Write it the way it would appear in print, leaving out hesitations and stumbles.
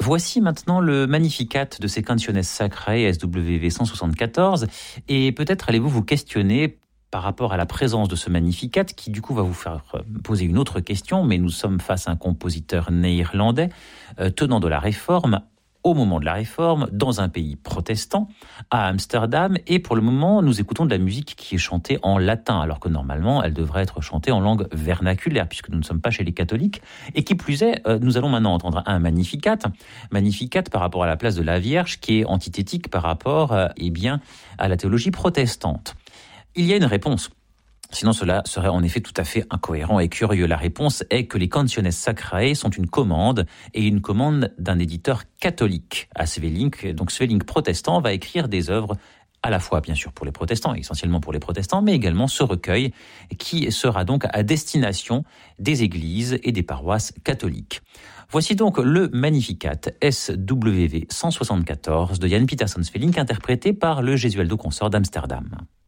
Voici maintenant le Magnificat de ces Canciones Sacrae SWV 174 et peut-être allez-vous vous questionner par rapport à la présence de ce Magnificat qui du coup va vous faire poser une autre question, mais nous sommes face à un compositeur néerlandais tenant de la Réforme au moment de la Réforme, dans un pays protestant, à Amsterdam, et pour le moment, nous écoutons de la musique qui est chantée en latin, alors que normalement, elle devrait être chantée en langue vernaculaire, puisque nous ne sommes pas chez les catholiques, et qui plus est, nous allons maintenant entendre un Magnificat par rapport à la place de la Vierge, qui est antithétique par rapport, à la théologie protestante. Il y a une réponse. Sinon, cela serait en effet tout à fait incohérent et curieux. La réponse est que les Canciones Sacrae sont une commande, et une commande d'un éditeur catholique à Svelink. Donc Svelink protestant va écrire des œuvres à la fois, bien sûr, pour les protestants, essentiellement pour les protestants, mais également ce recueil qui sera donc à destination des églises et des paroisses catholiques. Voici donc le Magnificat SWV 174 de Jan Pieterszoon Svelink, interprété par le Gesualdo Consort d'Amsterdam.